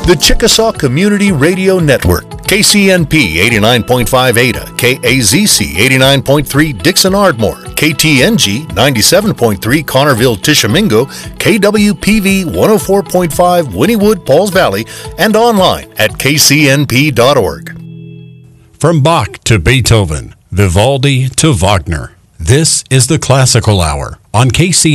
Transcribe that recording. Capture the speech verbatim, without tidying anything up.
The Chickasaw Community Radio Network, K C N P eighty-nine point five Ada, K A Z C eighty-nine point three Dixon Ardmore, K T N G ninety-seven point three Connerville Tishomingo, K W P V one oh four point five Wynnewood Pauls Valley, and online at k c n p dot org. From Bach to Beethoven, Vivaldi to Wagner, this is the Classical Hour on K C